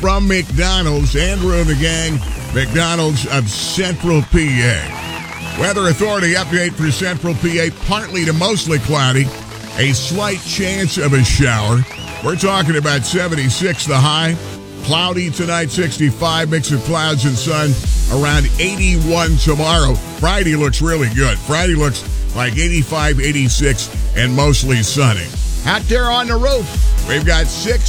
from McDonald's. Andrew and the gang, McDonald's of Central PA. Weather Authority update for Central PA, partly to mostly cloudy. A slight chance of a shower. We're talking about 76 the high. Cloudy tonight, 65, mix of clouds and sun, around 81 tomorrow. Friday looks really good. Friday looks like 85, 86, and mostly sunny. Out there on the roof, we've got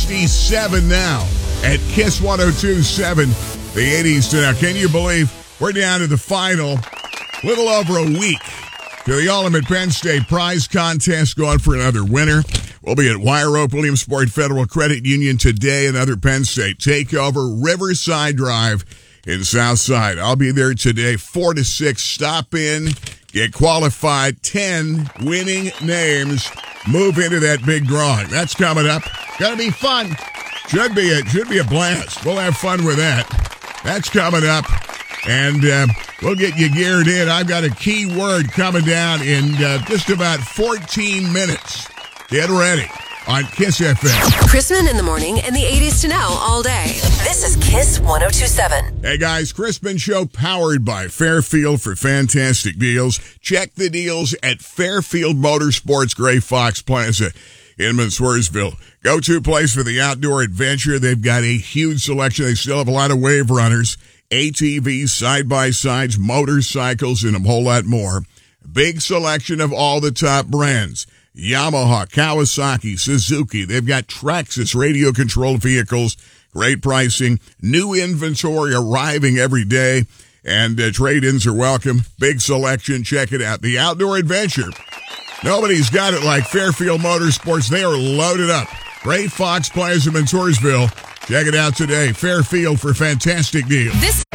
67 now at KISS 102.7, the 80s to now. Can you believe we're down to the final, little over a week, to the Ultimate Penn State Prize Contest, going for another winner. We'll be at Wire Oak Williamsport Federal Credit Union today, another Penn State takeover, Riverside Drive in Southside. I'll be there today, 4 to 6. Stop in, get qualified, 10 winning names. Move into that big drawing. That's coming up. Gonna be fun. Should be a blast. We'll have fun with that. That's coming up. And we'll get you geared in. I've got a key word coming down in just about 14 minutes. Get ready on KISS FM. Crispin in the morning and the 80s to now all day. This is KISS 102.7. Hey guys, Crispin Show powered by Fairfield for fantastic deals. Check the deals at Fairfield Motorsports Gray Fox Plaza in Swervesville. Go-to place for the outdoor adventure. They've got a huge selection. They still have a lot of wave runners, ATVs, side-by-sides, motorcycles, and a whole lot more. Big selection of all the top brands. Yamaha, Kawasaki, Suzuki. They've got Traxxas radio-controlled vehicles. Great pricing. New inventory arriving every day. And trade-ins are welcome. Big selection. Check it out. The outdoor adventure. Nobody's got it like Fairfield Motorsports. They are loaded up. Gray Fox Plaza in Swervesville. Check it out today. Fairfield for fantastic deals.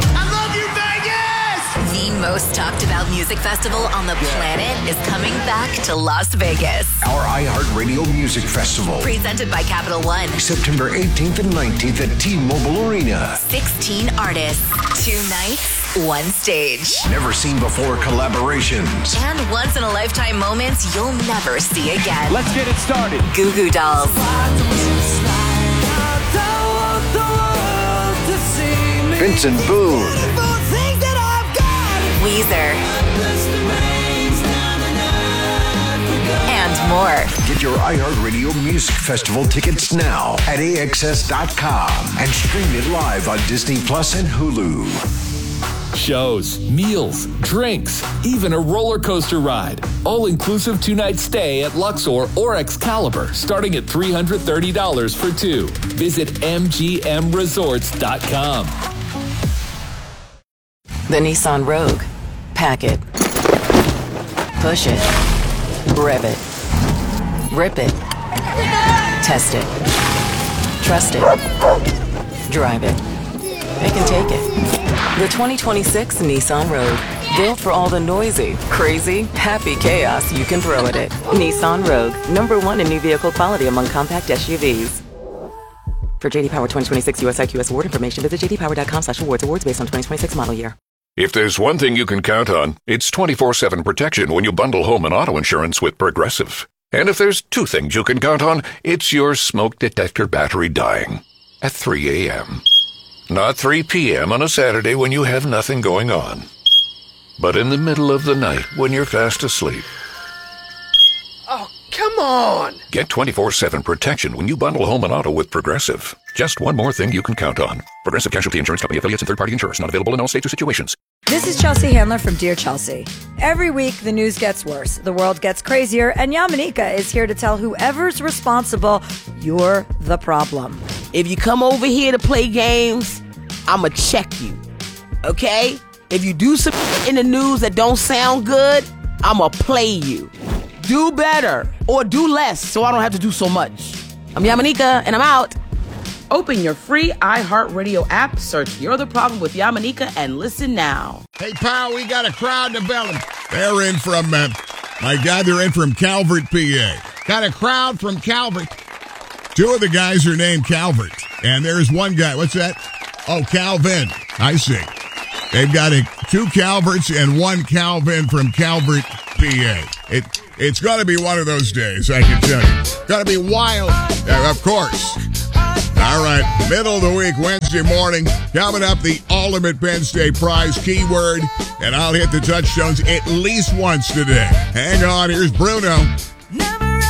The most talked about music festival on the planet is coming back to Las Vegas. Our iHeartRadio Music Festival. Presented by Capital One. September 18th and 19th at T-Mobile Arena. 16 artists, 2 nights, 1 stage. Never seen before collaborations. And once-in-a-lifetime moments you'll never see again. Let's get it started. Goo Goo Dolls. Vincent Boone. Weezer. And more. Get your iHeartRadio Music Festival tickets now at AXS.com and stream it live on Disney Plus and Hulu. Shows, meals, drinks, even a roller coaster ride. All-inclusive 2-night stay at Luxor or Excalibur, starting at $330 for 2. Visit MGMResorts.com. The Nissan Rogue. Pack it. Push it. Rev it. Rip it. Test it. Trust it. Drive it. It can take it. The 2026 Nissan Rogue. Built for all the noisy, crazy, happy chaos you can throw at it. Nissan Rogue. #1 in new vehicle quality among compact SUVs. For JD Power 2026 US IQS award information, visit jdpower.com/awards. Awards based on 2026 model year. If there's one thing you can count on, it's 24/7 protection when you bundle home and auto insurance with Progressive. And if there's 2 things you can count on, it's your smoke detector battery dying at 3 a.m. Not 3 p.m. on a Saturday when you have nothing going on, but in the middle of the night when you're fast asleep. Oh, come on! Get 24/7 protection when you bundle home and auto with Progressive. Just one more thing you can count on. Progressive Casualty Insurance Company, affiliates, and third-party insurers. Not available in all states or situations. This is Chelsea Handler from Dear Chelsea. Every week, the news gets worse, the world gets crazier, and Yamanika is here to tell whoever's responsible, you're the problem. If you come over here to play games, I'ma check you. Okay? If you do some in the news that don't sound good, I'ma play you. Do better or do less so I don't have to do so much. I'm Yamanika, and I'm out. Open your free iHeartRadio app, search You're the Problem with Yamanika, and listen now. Hey, pal, we got a crowd in the building. They're in from, my God, they're in from Calvert, PA. Got a crowd from Calvert. 2 of the guys are named Calvert. And there's one guy, what's that? Oh, Calvin. I see. They've got 2 Calverts and 1 Calvin from Calvert, PA. It's going to be one of those days, I can tell you. It's going to be wild, of course. All right, middle of the week, Wednesday morning. Coming up, the ultimate Penn State prize keyword, and I'll hit the touchstones at least once today. Hang on, here's Bruno.